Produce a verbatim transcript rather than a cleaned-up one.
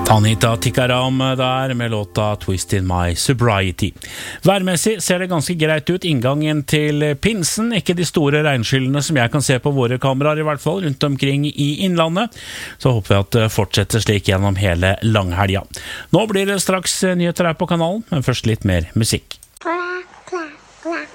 Anita Tikaram der med låta Twisted My Sobriety. Værmessig ser det ganske greit ut inngangen til pinsen, ikke de store regnskyllene som jeg kan se på våre kameraer i hvert fall, rundt omkring i innlandet. Så håper vi at det fortsetter slik gjennom hele langhelga. Nå blir det straks nyheter her på kanalen, men først litt mer musikk. Clap, clap, clap.